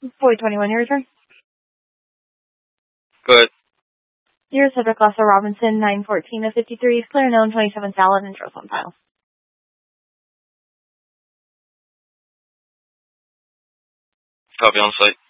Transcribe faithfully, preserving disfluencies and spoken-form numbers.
Boy twenty-one, your return. Good. Your subject, Lester Robinson, nine fourteen of fifty-three, clear known, twenty-seven salad, and Intros on file. Copy on site.